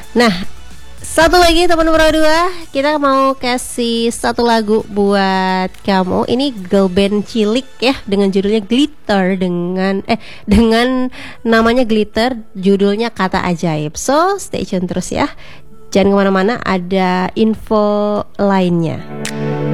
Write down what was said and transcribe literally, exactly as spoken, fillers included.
Nah, satu lagi teman berdua, kita mau kasih satu lagu buat kamu. Ini girl band cilik ya, dengan judulnya Glitter, dengan eh dengan namanya Glitter, judulnya Kata Ajaib. So stay tune terus ya, jangan kemana-mana, ada info lainnya.